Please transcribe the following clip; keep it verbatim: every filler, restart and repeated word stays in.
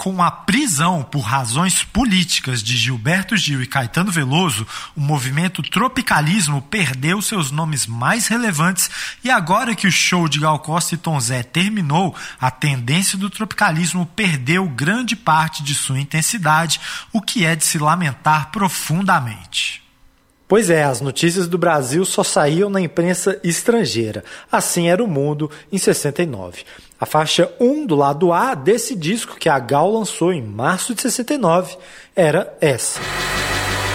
Com a prisão por razões políticas de Gilberto Gil e Caetano Veloso, o movimento tropicalismo perdeu seus nomes mais relevantes e agora que o show de Gal Costa e Tom Zé terminou, a tendência do tropicalismo perdeu grande parte de sua intensidade, o que é de se lamentar profundamente. Pois é, as notícias do Brasil só saíam na imprensa estrangeira. Assim era o mundo em sessenta e nove. A faixa um do lado A desse disco que a Gal lançou em março de sessenta e nove era essa.